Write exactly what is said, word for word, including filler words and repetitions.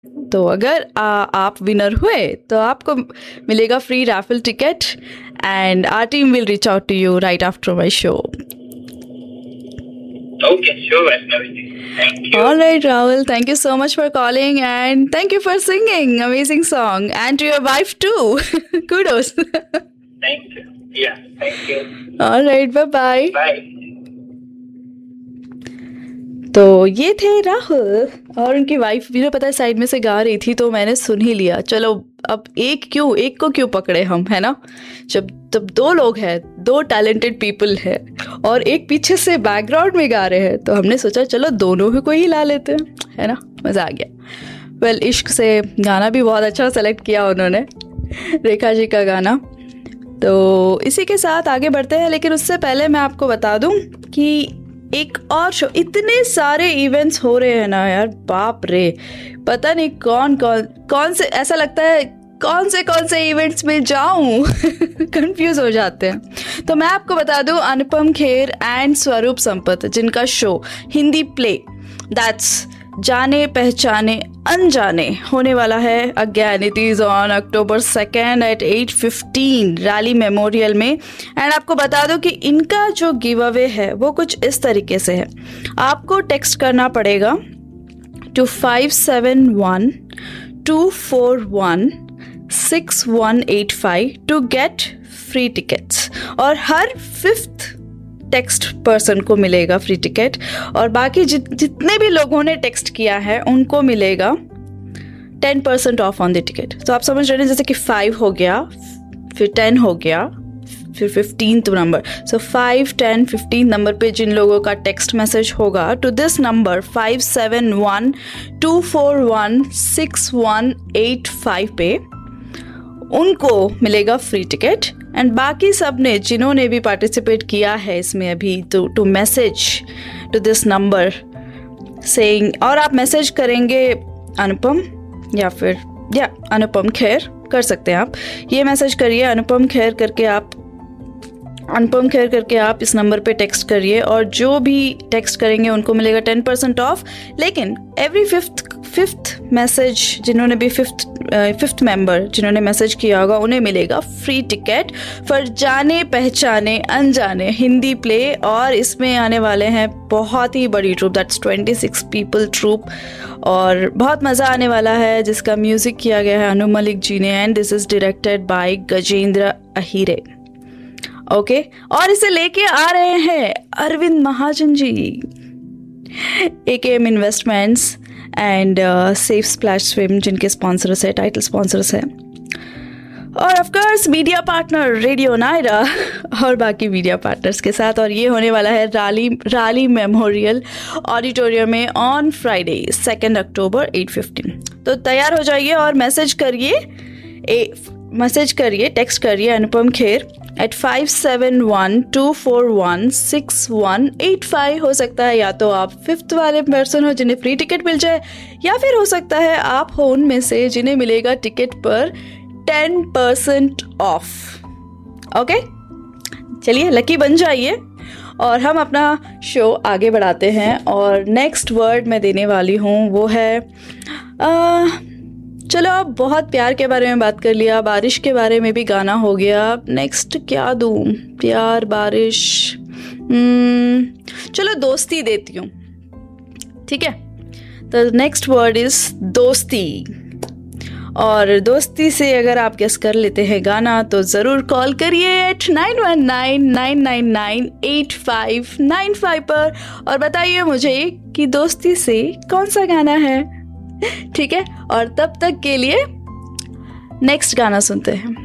तो अगर आ, आप विनर हुए तो आपको मिलेगा free raffle ticket and our team will reach out to you right after my show. Okay, sure, Vaishnavi. Thank you. All right, Rahul. Thank you so much for calling and thank you for singing. Amazing song. And to your wife too. Kudos. Thank you. Yeah, thank you. All right, bye-bye. Bye. तो ये थे राहुल और उनकी wife भी, पता है, side में से गा रही थी तो मैंने सुन ही लिया. चलो अब एक क्यों एक को क्यों पकड़े हम, है ना. जब जब दो लोग हैं, दो टैलेंटेड पीपल है और एक पीछे से बैकग्राउंड में गा रहे हैं तो हमने सोचा चलो दोनों ही को ही ला लेते हैं, है ना. मज़ा आ गया. वेल well, इश्क से गाना भी बहुत अच्छा सेलेक्ट किया उन्होंने, रेखा जी का गाना. तो इसी के साथ आगे बढ़ते हैं, लेकिन उससे पहले मैं आपको बता दूं कि एक और शो, इतने सारे इवेंट्स हो रहे हैं ना यार, बाप रे. पता नहीं कौन कौन कौन से, ऐसा लगता है कौन से कौन से इवेंट्स में जाऊं. कंफ्यूज हो जाते हैं. तो मैं आपको बता दूं, अनुपम खेर एंड स्वरूप संपत जिनका शो हिंदी प्ले दैट्स जाने पहचाने अनजाने होने वाला है again. It is on October second eight eight fifteen rally memorial में. एंड आपको बता दो कि इनका जो गिव अवे है वो कुछ इस तरीके से है. आपको टेक्स्ट करना पड़ेगा to five seven one two four one six one eight five to get free tickets. और हर फिफ्थ टेक्स्ट पर्सन को मिलेगा फ्री टिकट और बाकी जित जितने भी लोगों ने टेक्स्ट किया है उनको मिलेगा ten percent of on the ticket. तो आप समझ रहे हैं, जैसे कि फाइव हो गया, फिर टेन हो गया, फिर fifteen number. So five ten fifteen number पे जिन लोगों का टेक्स्ट मैसेज होगा to this number five seven one two four one six one eight five पे, उनको मिलेगा फ्री टिकट. एंड बाकी सब ने जिन्होंने भी पार्टिसिपेट किया है इसमें अभी, तो to message to this number saying, और आप मैसेज करेंगे अनुपम या फिर या अनुपम खेर कर सकते हैं आप. ये मैसेज करिए अनुपम खेर करके, आप अनुपम खेर करके आप इस नंबर पे टेक्स्ट करिए और जो भी टेक्स्ट करेंगे उनको मिलेगा टेन परसेंट ऑफ. लेकिन एवरी फिफ्थ फिफ्थ मैसेज जिन्होंने भी फिफ्थ फिफ्थ मेंबर जिन्होंने मैसेज किया होगा उन्हें मिलेगा फ्री टिकट फॉर जाने पहचाने अनजाने हिंदी प्ले. और इसमें आने वाले हैं बहुत ही बड़ी troop, that's twenty six people troop, और बहुत मज़ा आने वाला है, जिसका म्यूज़िक किया गया है अनु मलिक जी ने. And this is directed by Gajendra Ahire. Okay okay? और इसे लेके आ रहे हैं अरविंद महाजन जी, ए के M investments and safe splash swim जिनके स्पॉन्सर्स है, टाइटल स्पॉन्सर्स है, और of course media partner radio Naira और बाकी मीडिया पार्टनर्स के साथ. और ये होने वाला है रैली रैली मेमोरियल ऑडिटोरियम में on Friday second October eight fifteen. तो तैयार हो जाइए और मैसेज करिए ए मैसेज करिए टेक्स्ट करिए Anupam Kher eight five seven one two four one six one eight five. हो सकता है या तो आप फिफ्थ वाले पर्सन हो जिन्हें फ्री टिकट मिल जाए, या फिर हो सकता है आप हो उनमें से जिन्हें मिलेगा टिकट पर टेन परसेंट ऑफ. ओके, चलिए लकी बन जाइए और हम अपना शो आगे बढ़ाते हैं. और नेक्स्ट वर्ड मैं देने वाली हूँ वो है आ, चलो अब बहुत प्यार के बारे में बात कर लिया, बारिश के बारे में भी गाना हो गया. नेक्स्ट क्या दूँ, प्यार बारिश, चलो दोस्ती देती हूँ, ठीक है. तो नेक्स्ट वर्ड इज दोस्ती. और दोस्ती से अगर आप गेस कर लेते हैं गाना तो ज़रूर कॉल करिए eight nine one nine nine nine nine eight five nine five पर और बताइए मुझे कि दोस्ती से कौन सा गाना है, ठीक है. और तब तक के लिए नेक्स्ट गाना सुनते हैं.